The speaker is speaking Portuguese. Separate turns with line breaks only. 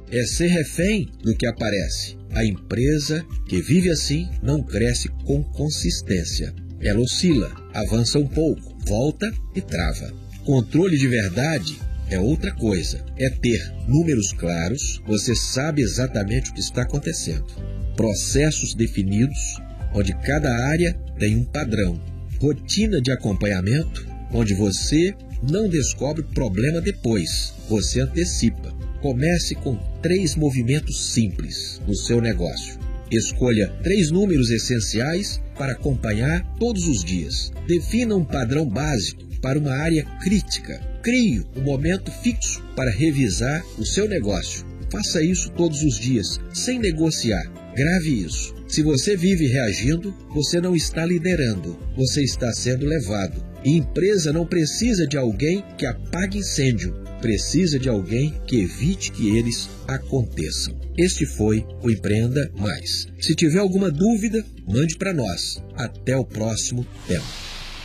é ser refém do que aparece. A empresa que vive assim não cresce com consistência. Ela oscila, avança um pouco, volta e trava. Controle de verdade é outra coisa. É ter números claros, você sabe exatamente o que está acontecendo. Processos definidos, onde cada área tem um padrão. Rotina de acompanhamento, onde você não descobre o problema depois, você antecipa. Comece com 3 movimentos simples no seu negócio. Escolha 3 números essenciais para acompanhar todos os dias. Defina um padrão básico para uma área crítica. Crie um momento fixo para revisar o seu negócio. Faça isso todos os dias, sem negociar. Grave isso. Se você vive reagindo, você não está liderando, você está sendo levado. E empresa não precisa de alguém que apague incêndio, precisa de alguém que evite que eles aconteçam. Este foi o Empreenda Mais. Se tiver alguma dúvida, mande para nós. Até o próximo tema.